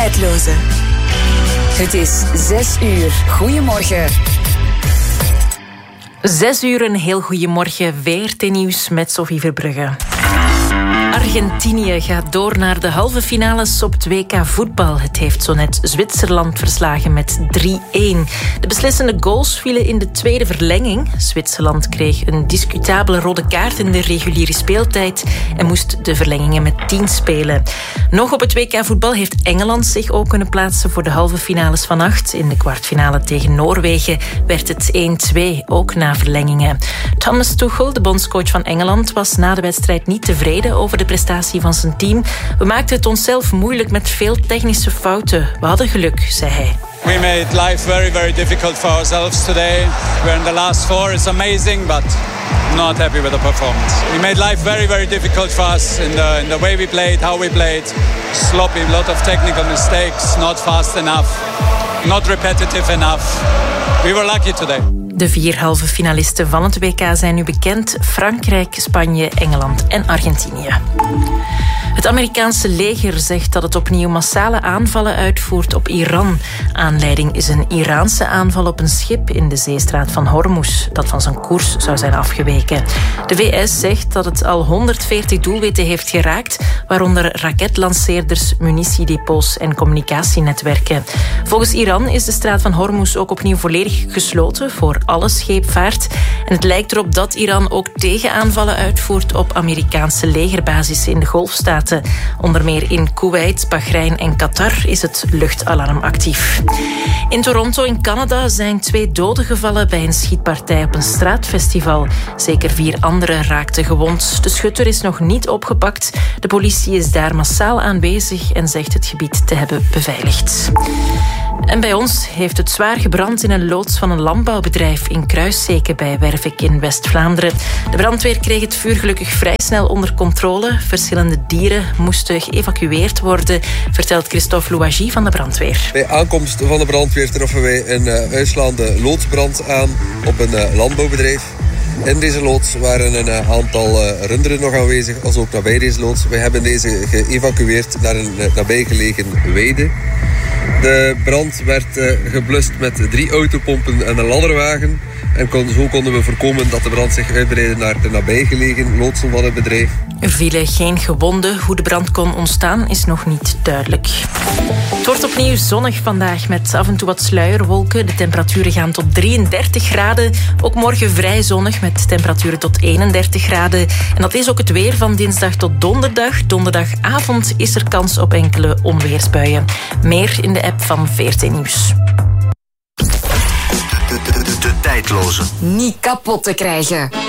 tijdloze. Het is 6 uur. Goedemorgen. 6 uur, een heel goedemorgen. VRT-nieuws met Sophie Verbrugge. Argentinië gaat door naar de halve finales op het WK voetbal. Het heeft zo net Zwitserland verslagen met 3-1. De beslissende goals vielen in de tweede verlenging. Zwitserland kreeg een discutabele rode kaart in de reguliere speeltijd en moest de verlengingen met 10 spelen. Nog op het WK voetbal heeft Engeland zich ook kunnen plaatsen voor de halve finales van 8. In de kwartfinale tegen Noorwegen werd het 1-2, ook na verlengingen. Thomas Tuchel, de bondscoach van Engeland, was na de wedstrijd niet tevreden over de prestatie van zijn team. We maakten het onszelf moeilijk met veel technische fouten. We hadden geluk, zei hij. We made life very, very difficult for ourselves today. We're in the last 4. It's amazing, but not happy with the performance. We made life very, very difficult for us in the way we played, how we played. Sloppy, a lot of technical mistakes, not fast enough, not repetitive enough. We were lucky today. De 4 halve finalisten van het WK zijn nu bekend. Frankrijk, Spanje, Engeland en Argentinië. Het Amerikaanse leger zegt dat het opnieuw massale aanvallen uitvoert op Iran. Aanleiding is een Iraanse aanval op een schip in de zeestraat van Hormuz, dat van zijn koers zou zijn afgeweken. De VS zegt dat het al 140 doelwitten heeft geraakt, waaronder raketlanceerders, munitiedepots en communicatienetwerken. Volgens Iran is de straat van Hormuz ook opnieuw volledig gesloten voor alle scheepvaart. En het lijkt erop dat Iran ook tegenaanvallen uitvoert op Amerikaanse legerbasissen in de Golfstaten. Onder meer in Kuwait, Bahrein en Qatar is het luchtalarm actief. In Toronto in Canada zijn 2 doden gevallen bij een schietpartij op een straatfestival. Zeker 4 anderen raakten gewond. De schutter is nog niet opgepakt. De politie is daar massaal aanwezig en zegt het gebied te hebben beveiligd. En bij ons heeft het zwaar gebrand in een loods van een landbouwbedrijf in Kruisseken bij Wervik in West-Vlaanderen. De brandweer kreeg het vuur gelukkig vrij snel onder controle. Verschillende dieren moesten geëvacueerd worden, vertelt Christophe Louagie van de brandweer. Bij aankomst van de brandweer troffen wij een uitslaande loodsbrand aan op een landbouwbedrijf. In deze loods waren een aantal runderen nog aanwezig, als ook nabij deze loods. Wij hebben deze geëvacueerd naar een nabijgelegen weide. De brand werd geblust met 3 autopompen en een ladderwagen. En zo konden we voorkomen dat de brand zich uitbreidde naar de nabijgelegen loodsen van het bedrijf. Er vielen geen gewonden. Hoe de brand kon ontstaan is nog niet duidelijk. Het wordt opnieuw zonnig vandaag met af en toe wat sluierwolken. De temperaturen gaan tot 33 graden. Ook morgen vrij zonnig met temperaturen tot 31 graden. En dat is ook het weer van dinsdag tot donderdag. Donderdagavond is er kans op enkele onweersbuien. Meer in de app van VRT Nieuws. De tijdloze. Niet kapot te krijgen.